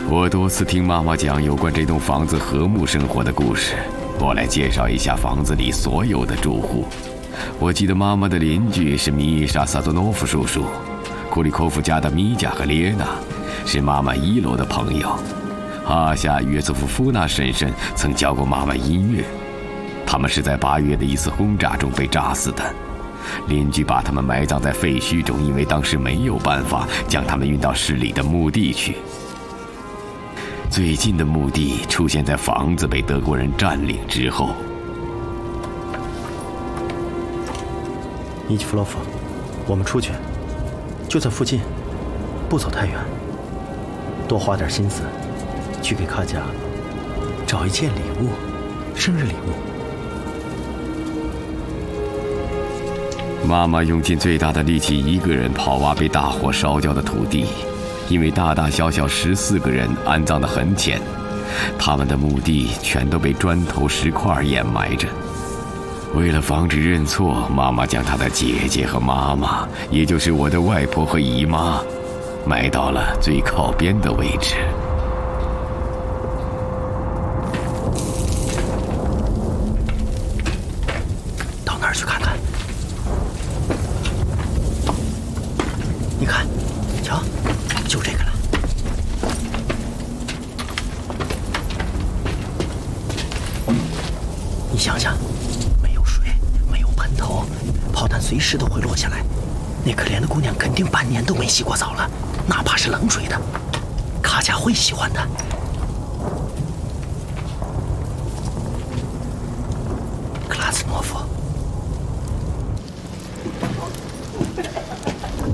我多次听妈妈讲有关这栋房子和睦生活的故事，我来介绍一下房子里所有的住户。我记得妈妈的邻居是米莎·萨佐诺夫叔叔，库里科夫家的米娅和列娜是妈妈1楼的朋友。阿夏·约瑟夫夫娜婶婶曾教过妈妈音乐，他们是在8月的一次轰炸中被炸死的。邻居把他们埋葬在废墟中，因为当时没有办法将他们运到市里的墓地去。最近的墓地出现在房子被德国人占领之后。 尼基弗洛夫，我们出去，就在附近，不走太远，多花点心思，去给卡佳找一件礼物，生日礼物。 妈妈用尽最大的力气，一个人刨挖被大火烧焦的土地，因为大大小小14个人安葬得很浅，他们的墓地全都被砖头石块掩埋着。为了防止认错，妈妈将她的姐姐和妈妈，也就是我的外婆和姨妈，埋到了最靠边的位置。 到那儿去看看。你看，瞧，就这个了。你想想。炮弹随时都会落下来，那可怜的姑娘肯定半年都没洗过澡了，哪怕是冷水的。卡佳会喜欢的。克拉斯诺夫，